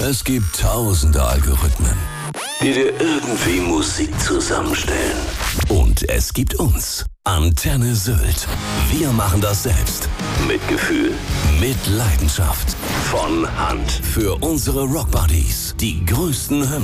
Es gibt tausende Algorithmen, die dir irgendwie Musik zusammenstellen. Und es gibt uns, Antenne Sylt. Wir machen das selbst. Mit Gefühl, mit Leidenschaft. Von Hand. Für unsere Rockbuddies. Die größten Hymnen.